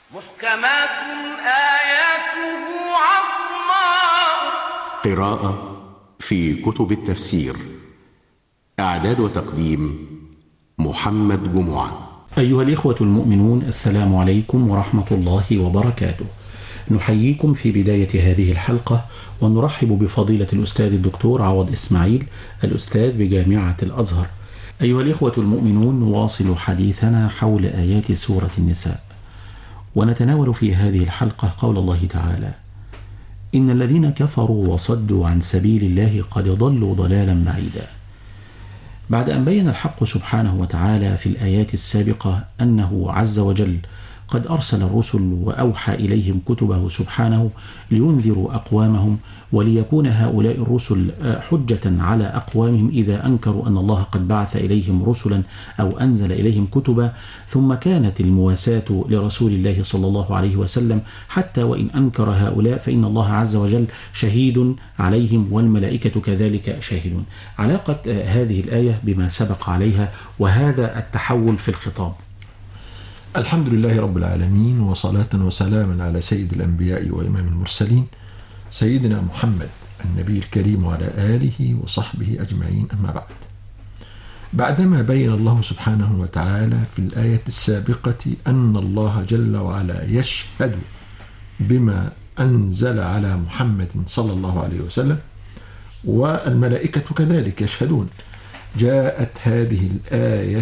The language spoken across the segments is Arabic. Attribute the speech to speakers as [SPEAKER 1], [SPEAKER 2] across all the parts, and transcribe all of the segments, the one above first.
[SPEAKER 1] محكمات آياته عصماء.
[SPEAKER 2] قراءة في كتب التفسير. إعداد وتقديم محمد جمعة.
[SPEAKER 3] أيها الإخوة المؤمنون، السلام عليكم ورحمة الله وبركاته. نحييكم في بداية هذه الحلقة ونرحب بفضيلة الأستاذ الدكتور عوض إسماعيل، الأستاذ بجامعة الأزهر. أيها الإخوة المؤمنون، نواصل حديثنا حول آيات سورة النساء، ونتناول في هذه الحلقة قول الله تعالى: إن الذين كفروا وصدوا عن سبيل الله قد ضلوا ضلالا بعيدا. بعد أن بين الحق سبحانه وتعالى في الآيات السابقة أنه عز وجل قد أرسل الرسل وأوحى إليهم كتبه سبحانه لينذروا أقوامهم، وليكون هؤلاء الرسل حجة على أقوامهم إذا أنكروا أن الله قد بعث إليهم رسلا أو أنزل إليهم كتبا، ثم كانت المواساة لرسول الله صلى الله عليه وسلم حتى وإن أنكر هؤلاء فإن الله عز وجل شهيد عليهم والملائكة كذلك شاهدون. علاقة هذه الآية بما سبق عليها وهذا التحول في الخطاب.
[SPEAKER 4] الحمد لله رب العالمين، وصلاة وسلاما على سيد الأنبياء وإمام المرسلين سيدنا محمد النبي الكريم وعلى آله وصحبه أجمعين. أما بعد، بعدما بين الله سبحانه وتعالى في الآية السابقة أن الله جل وعلا يشهد بما أنزل على محمد صلى الله عليه وسلم والملائكة كذلك يشهدون، جاءت هذه الآية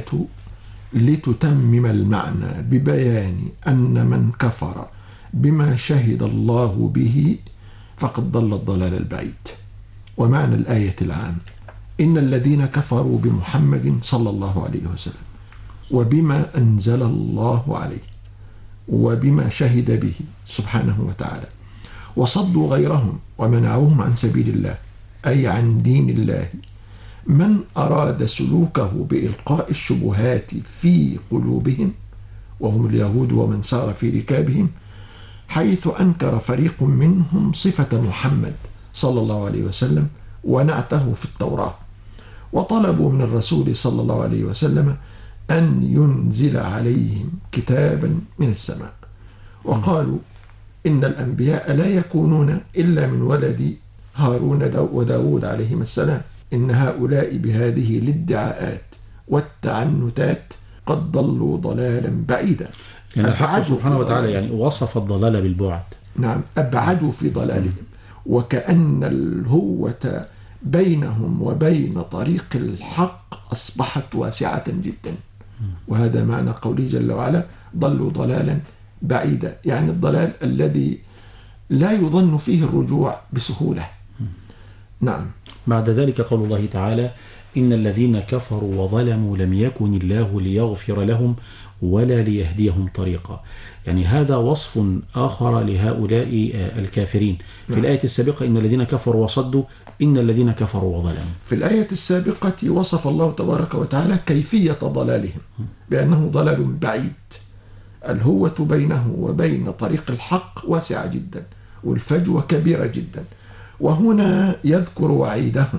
[SPEAKER 4] لتتمم المعنى ببيان أن من كفر بما شهد الله به فقد ضل الضلال البعيد. ومعنى الآية العام: إن الذين كفروا بمحمد صلى الله عليه وسلم وبما أنزل الله عليه وبما شهد به سبحانه وتعالى وصدوا غيرهم ومنعوهم عن سبيل الله، أي عن دين الله، من أراد سلوكه بإلقاء الشبهات في قلوبهم وهم اليهود ومن سار في ركابهم، حيث أنكر فريق منهم صفة محمد صلى الله عليه وسلم ونعته في التوراة، وطلبوا من الرسول صلى الله عليه وسلم أن ينزل عليهم كتابا من السماء، وقالوا إن الأنبياء لا يكونون إلا من ولد هارون وداود عليهما السلام، إن هؤلاء بهذه الادعاءات والتعنتات قد ضلوا ضلالا بعيدا.
[SPEAKER 3] يعني الحق سبحانه وتعالى يعني وصف الضلال بالبعد.
[SPEAKER 4] نعم، أبعدوا في ضلالهم، وكأن الهوة بينهم وبين طريق الحق أصبحت واسعة جدا. وهذا معنى قوله جل وعلا: ضلوا ضلالا بعيدا، يعني الضلال الذي لا يظن فيه الرجوع بسهولة. نعم.
[SPEAKER 3] بعد ذلك قول الله تعالى: إن الذين كفروا وظلموا لم يكن الله ليغفر لهم ولا ليهديهم طريقا. يعني هذا وصف آخر لهؤلاء الكافرين. في الآية السابقة إن الذين كفروا وصدوا، إن الذين كفروا وظلموا.
[SPEAKER 4] في الآية السابقة وصف الله تبارك وتعالى كيفية ضلالهم بأنه ضلال بعيد، الهوة بينه وبين طريق الحق واسعة جدا والفجوة كبيرة جدا. وهنا يذكر وعيدهم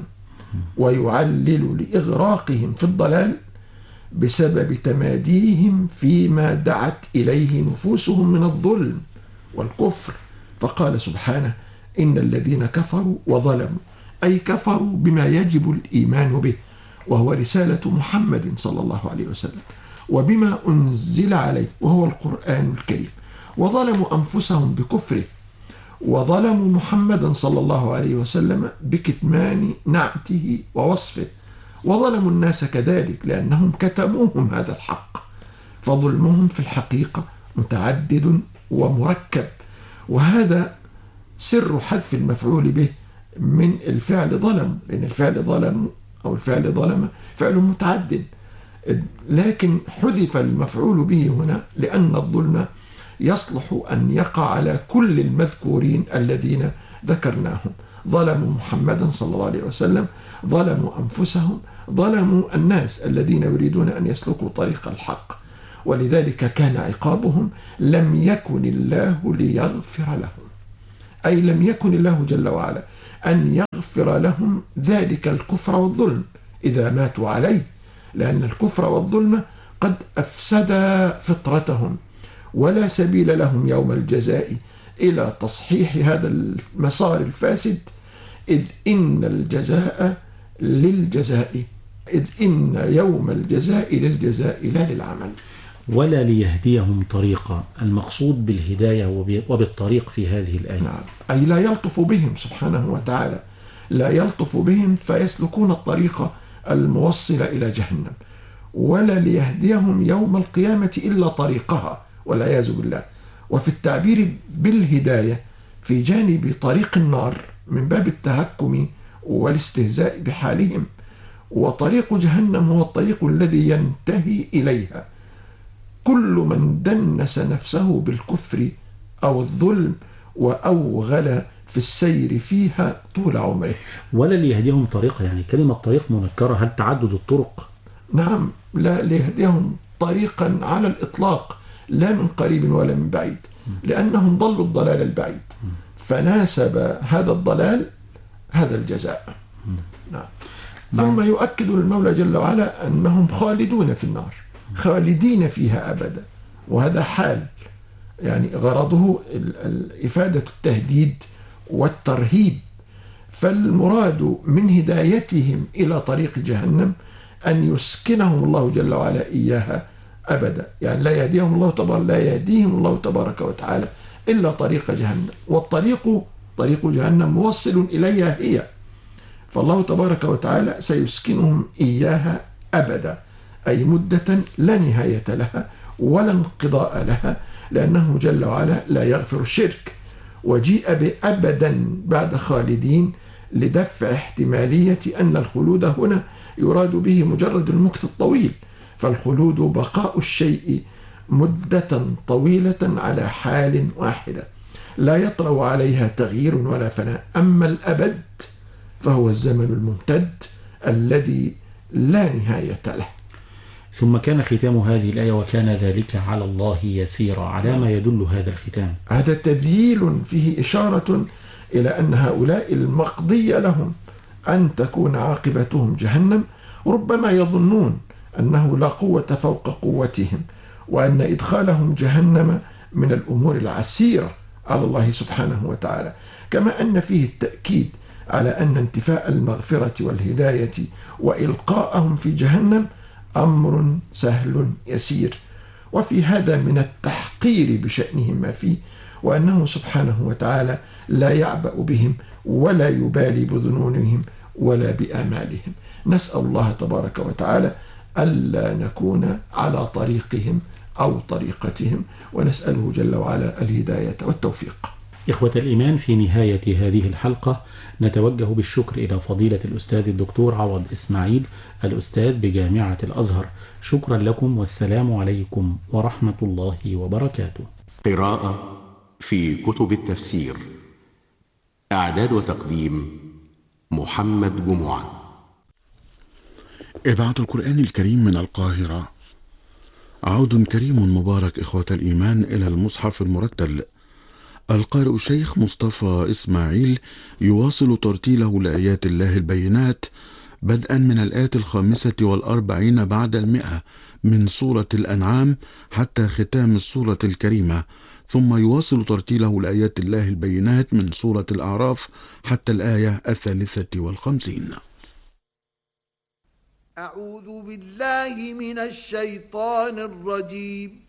[SPEAKER 4] ويعلل لإغراقهم في الضلال بسبب تماديهم فيما دعت إليه نفوسهم من الظلم والكفر، فقال سبحانه: إن الذين كفروا وظلموا، أي كفروا بما يجب الإيمان به وهو رسالة محمد صلى الله عليه وسلم وبما أنزل عليه وهو القرآن الكريم، وظلموا أنفسهم بكفره، وظلموا محمدا صلى الله عليه وسلم بكتمان نعته ووصفه، وظلموا الناس كذلك لأنهم كتموهم هذا الحق. فظلمهم في الحقيقة متعدد ومركب، وهذا سر حذف المفعول به من الفعل ظلم، لأن الفعل ظلم أو الفعل ظلم فعل متعد، لكن حذف المفعول به هنا لأن الظلم يصلح أن يقع على كل المذكورين الذين ذكرناهم. ظلموا محمدا صلى الله عليه وسلم، ظلموا أنفسهم، ظلموا الناس الذين يريدون أن يسلكوا طريق الحق، ولذلك كان عقابهم: لم يكن الله ليغفر لهم، أي لم يكن الله جل وعلا أن يغفر لهم ذلك الكفر والظلم إذا ماتوا عليه، لأن الكفر والظلم قد أفسد فطرتهم ولا سبيل لهم يوم الجزاء إلى تصحيح هذا المسار الفاسد، إذ إن الجزاء للجزاء، إذ إن يوم الجزاء للجزاء لا للعمل.
[SPEAKER 3] ولا ليهديهم طريقا، المقصود بالهداية وبالطريق في هذه الآية.
[SPEAKER 4] نعم، أي لا يلطف بهم سبحانه وتعالى، لا يلطف بهم فيسلكون الطريق الموصلة إلى جهنم، ولا ليهديهم يوم القيامة إلا طريقها والعياذ بالله. وفي التعبير بالهداية في جانب طريق النار من باب التهكم والاستهزاء بحالهم، وطريق جهنم هو الطريق الذي ينتهي إليها. كل من دنس نفسه بالكفر أو الظلم وأوغل في السير فيها طول عمره.
[SPEAKER 3] ولا ليهديهم طريقة، يعني كلمة طريق منكرة، هل تعدد الطرق؟
[SPEAKER 4] نعم، لا ليهديهم طريقا على الإطلاق، لا من قريب ولا من بعيد، لأنهم ضلوا الضلال البعيد، فناسب هذا الضلال هذا الجزاء. نعم. ثم يؤكد المولى جل وعلا أنهم خالدون في النار، خالدين فيها أبدا، وهذا حال، يعني غرضه إفادة التهديد والترهيب. فالمراد من هدايتهم إلى طريق جهنم أن يسكنهم الله جل وعلا إياها أبدا، يعني لا يهديهم الله تبارك وتعالى إلا طريق جهنم، والطريق طريق جهنم موصل إليها هي، فالله تبارك وتعالى سيسكنهم إياها أبدا، أي مدة لا نهاية لها ولا انقضاء لها، لأنه جل وعلا لا يغفر الشرك. وجيء بأبدا بعد خالدين لدفع احتمالية أن الخلود هنا يراد به مجرد المكث الطويل، فالخلود بقاء الشيء مدة طويلة على حال واحدة لا يطرأ عليها تغيير ولا فناء. أما الأبد فهو الزمن الممتد الذي لا نهاية له.
[SPEAKER 3] ثم كان ختام هذه الآية وكان ذلك على الله يسيرا. على ما يدل هذا الختام؟
[SPEAKER 4] هذا تذييل فيه إشارة إلى أن هؤلاء المقضي لهم أن تكون عاقبتهم جهنم، ربما يظنون أنه لا قوة فوق قوتهم، وأن إدخالهم جهنم من الأمور العسيرة على الله سبحانه وتعالى، كما أن فيه التأكيد على أن انتفاء المغفرة والهداية وإلقاءهم في جهنم أمر سهل يسير. وفي هذا من التحقير بشأنهم ما فيه، وأنه سبحانه وتعالى لا يعبأ بهم ولا يبالي بظنونهم ولا بآمالهم. نسأل الله تبارك وتعالى ألا نكون على طريقهم أو طريقتهم، ونسأله جل وعلا الهداية والتوفيق.
[SPEAKER 3] إخوة الإيمان، في نهاية هذه الحلقة نتوجه بالشكر إلى فضيلة الأستاذ الدكتور عوض إسماعيل، الأستاذ بجامعة الأزهر. شكرا لكم، والسلام عليكم ورحمة الله وبركاته.
[SPEAKER 2] قراءة في كتب التفسير. إعداد وتقديم محمد جمعة.
[SPEAKER 5] إذاعة القرآن الكريم من القاهرة. عود كريم مبارك إخوة الإيمان إلى المصحف المرتل. القارئ الشيخ مصطفى إسماعيل يواصل ترتيله لآيات الله البينات بدءا من الآية 45 بعد 100 من سورة الأنعام حتى ختام السورة الكريمة، ثم يواصل ترتيله لآيات الله البينات من سورة الأعراف حتى الآية 53.
[SPEAKER 6] أعوذ بالله من الشيطان الرجيم.